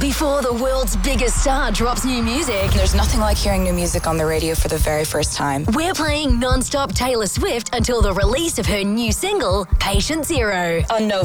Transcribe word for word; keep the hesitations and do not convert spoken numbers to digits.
Before the world's biggest star drops new music, There's nothing like hearing new music on the radio for the very first time. we're playing non-stop Taylor Swift until the release of her new single, Patient Zero. On